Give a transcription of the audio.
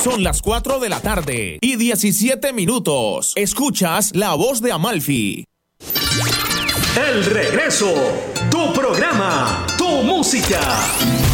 Son las 4 de la tarde y 17 minutos. Escuchas La Voz de Amalfi. El regreso, tu programa, tu música.